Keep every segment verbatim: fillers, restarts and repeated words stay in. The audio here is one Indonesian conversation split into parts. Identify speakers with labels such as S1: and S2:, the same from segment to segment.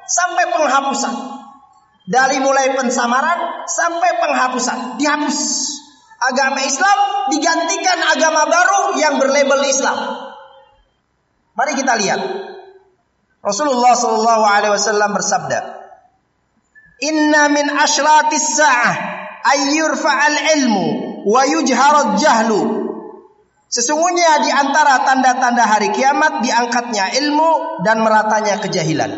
S1: sampai penghapusan. Dari mulai pensamaran sampai penghapusan, dihapus. Agama Islam digantikan agama baru yang berlabel Islam. Mari kita lihat. Rasulullah sallallahu alaihi wasallam bersabda, "Inna min ashratis sa'ah ay yurfa'al ilmu wa yujharad jahlu." Sesungguhnya di antara tanda-tanda hari kiamat diangkatnya ilmu dan meratanya kejahilan.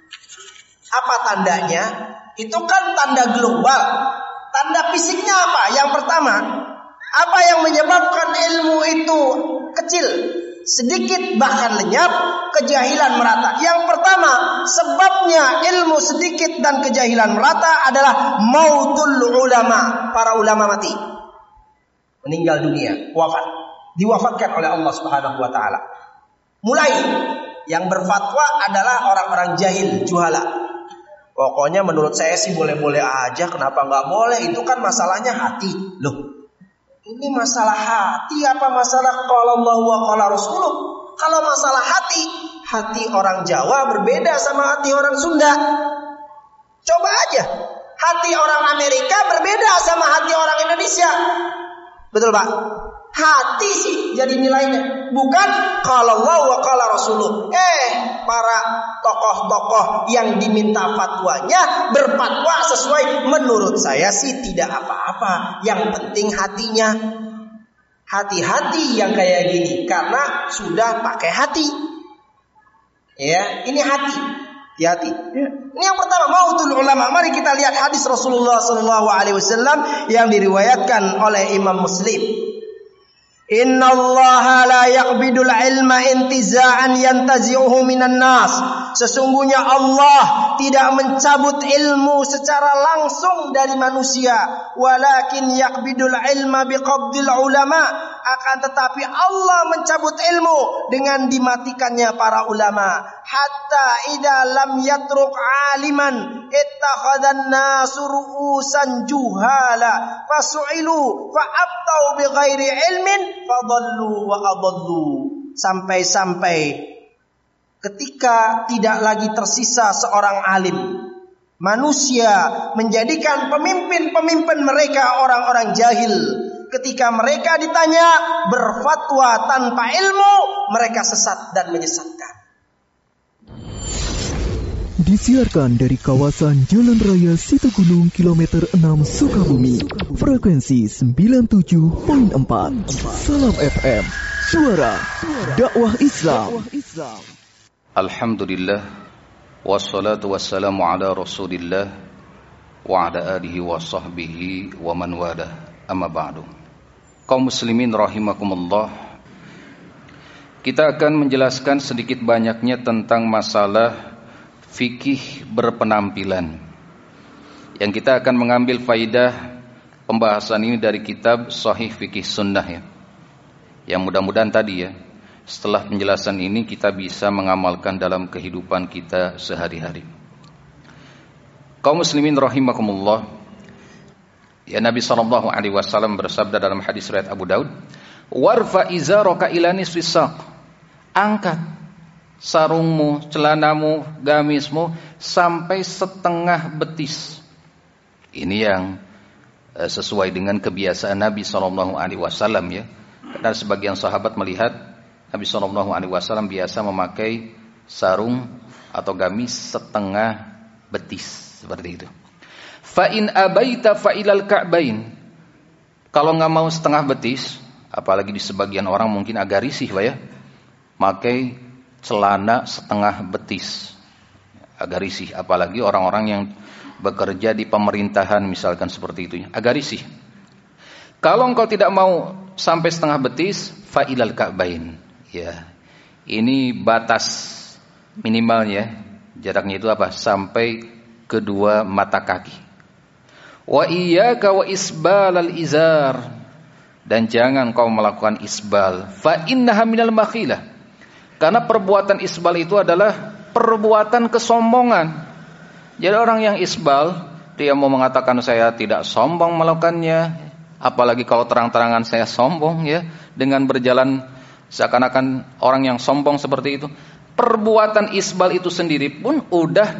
S1: Apa tandanya? Itu kan tanda global. Tanda fisiknya apa? Yang pertama, apa yang menyebabkan ilmu itu kecil, sedikit bahkan lenyap, kejahilan merata. Yang pertama, sebabnya ilmu sedikit dan kejahilan merata adalah mautul ulama. Para ulama mati, meninggal dunia, wafat, diwafatkan oleh Allah Subhanahu wa taala. Mulai yang berfatwa adalah orang-orang jahil, juhala. Pokoknya menurut saya sih boleh-boleh aja, kenapa nggak boleh? Itu kan masalahnya hati. Loh, ini masalah hati apa masalah qala Allah wa qala Rasulullah? Kalau masalah hati, hati orang Jawa berbeda sama hati orang Sunda. Coba aja, hati orang Amerika berbeda sama hati orang Indonesia. Betul Pak? Hati sih jadi nilainya, bukan qala Allah wa qala Rasulullah. Eh, para tokoh-tokoh yang diminta fatwanya berfatwa sesuai, menurut saya sih tidak apa-apa. Yang penting hatinya. Hati-hati yang kayak gini karena sudah pakai hati. Ya, ini hati. Hati-hati. Ini yang pertama, mautul ulama. Mari kita lihat hadis Rasulullah sallallahu alaihi wasallam yang diriwayatkan oleh Imam Muslim. Inna Allah la yaqbidul ilma intiza'an yantazi'uhu minan nas. Sesungguhnya Allah tidak mencabut ilmu secara langsung dari manusia, walakin yaqbidul ilma biqabdil ulama. Akan tetapi Allah mencabut ilmu dengan dimatikannya para ulama. Hatta idza lam yatruk aliman ittakhadhan nasu ru'usan juhala fasu'ilu fa'abtau bighairi ilmin fadallu wa adallu. Sampai-sampai ketika tidak lagi tersisa seorang alim, manusia menjadikan pemimpin-pemimpin mereka orang-orang jahil. Ketika mereka ditanya berfatwa tanpa ilmu, mereka sesat dan menyesatkan.
S2: Disiarkan dari kawasan Jalan Raya Situgunung kilometer enam Sukabumi, frekuensi sembilan puluh tujuh koma empat. Salam F M, suara dakwah Islam.
S3: Alhamdulillah, wassalatu wassalamu ala Rasulillah wa ala alihi wa sahbihi wa man walah. Amma ba'du. Kaum muslimin rahimakumullah, kita akan menjelaskan sedikit banyaknya tentang masalah fikih berpenampilan, yang kita akan mengambil faidah pembahasan ini dari kitab Sahih Fikih Sunnah ya. Yang mudah-mudahan tadi ya, setelah penjelasan ini kita bisa mengamalkan dalam kehidupan kita sehari-hari. Kaum muslimin rahimakumullah, ya, Nabi sallallahu alaihi wasallam bersabda dalam hadis riwayat Abu Daud, "Warfa izaraka ila nisfis saq." Angkat sarungmu, celanamu, gamismu sampai setengah betis. Ini yang uh, sesuai dengan kebiasaan Nabi sallallahu alaihi wasallam ya. Karena sebagian sahabat melihat Nabi sallallahu alaihi wasallam biasa memakai sarung atau gamis setengah betis seperti itu. Fa in abaita fa ilal ka'bain. Kalau enggak mau setengah betis, apalagi di sebagian orang mungkin agak risih Pak ya, pakai celana setengah betis. Agak risih, apalagi orang-orang yang bekerja di pemerintahan misalkan seperti itu, agak risih. Kalau engkau tidak mau sampai setengah betis, fa ilal ka'bain. Ya. Ini batas minimalnya. Jaraknya itu apa? Sampai kedua mata kaki. Wa iyyaka wa isbalal izar, dan jangan kau melakukan isbal. Fa innaha minal makhilah, karena perbuatan isbal itu adalah perbuatan kesombongan. Jadi orang yang isbal, dia mau mengatakan saya tidak sombong melakukannya, apalagi kalau terang-terangan saya sombong ya, dengan berjalan seakan-akan orang yang sombong seperti itu. Perbuatan isbal itu sendiri pun udah